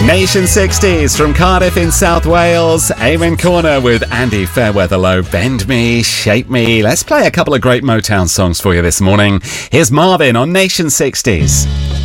Nation 60s from Cardiff in South Wales. Eamon Corner with Andy Fairweatherlow. Bend Me, Shape Me. Let's play a couple of great Motown songs for you this morning. Here's Marvin on Nation 60s.